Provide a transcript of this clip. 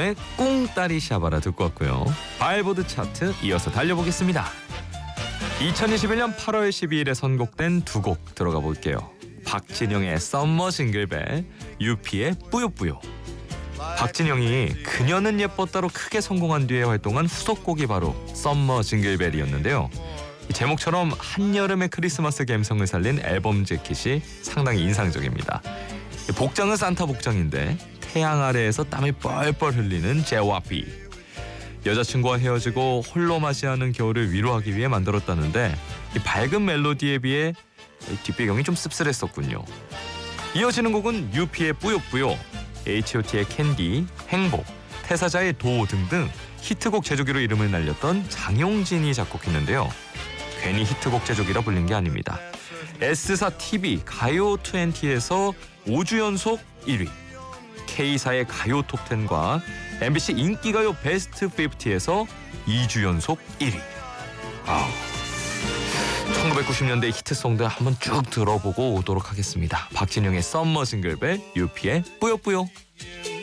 박진영의 꿍따리 샤바라 듣고 왔고요. 바일보드 차트 이어서 달려보겠습니다. 2021년 8월 12일에 선곡된 두 곡 들어가 볼게요. 박진영의 썸머 징글벨, 유피의 뿌요뿌요. 박진영이 그녀는 예뻤다로 크게 성공한 뒤에 활동한 후속곡이 바로 썸머 징글벨이었는데요. 이 제목처럼 한여름의 크리스마스 감성을 살린 앨범 재킷이 상당히 인상적입니다. 복장은 산타 복장인데 태양 아래에서 땀이 뻘뻘 흘리는 제와피. 여자친구와 헤어지고 홀로 맞이하는 겨울을 위로하기 위해 만들었다는데 이 밝은 멜로디에 비해 뒷배경이 좀 씁쓸했었군요. 이어지는 곡은 유피의 뿌요뿌요, H.O.T의 캔디, 행복, 태사자의 도 등등 히트곡 제조기로 이름을 날렸던 장용진이 작곡했는데요. 괜히 히트곡 제조기라 불린 게 아닙니다. S사 TV 가요 20에서 5주 연속 1위, K사의 가요 톱10과 MBC 인기가요 베스트 50에서 2주 연속 1위. 1990년대 히트송들 한번 쭉 들어보고 오도록 하겠습니다. 박진영의 썸머 징글벨, 유피의 뿌요뿌요.